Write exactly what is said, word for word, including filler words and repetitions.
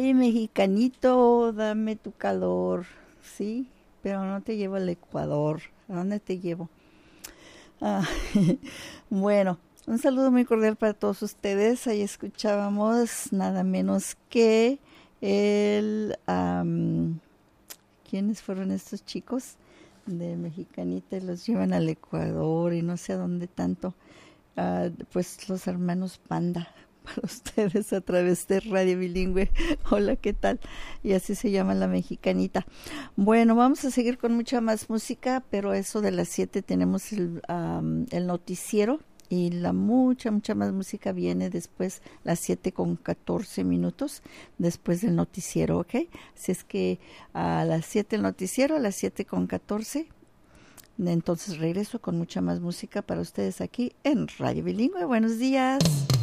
Ay, mexicanito, dame tu calor, sí, pero no te llevo al Ecuador. ¿A dónde te llevo? Ah, bueno, un saludo muy cordial para todos ustedes. Ahí escuchábamos nada menos que el... am, ¿quiénes fueron estos chicos de Mexicanita? Y los llevan al Ecuador y no sé a dónde tanto. Ah, pues los hermanos Panda para ustedes a través de Radio Bilingüe. Hola, ¿qué tal? Y así se llama la Mexicanita. Bueno, vamos a seguir con mucha más música, pero a eso de las siete tenemos el, um, el noticiero y la mucha, mucha más música viene después, las siete con catorce minutos, después del noticiero, ¿ok? Así es que a las siete el noticiero, a las siete con catorce. Entonces regreso con mucha más música para ustedes aquí en Radio Bilingüe. Buenos días.